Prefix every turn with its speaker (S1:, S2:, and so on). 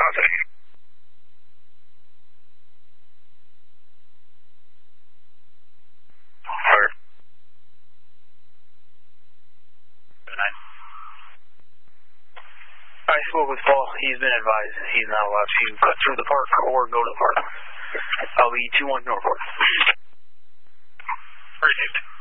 S1: Roger. Roger. I spoke with Paul. He's been advised he's not allowed to cut through the park or go to the park. I'll be 2-1 Norfolk.
S2: Appreciate it.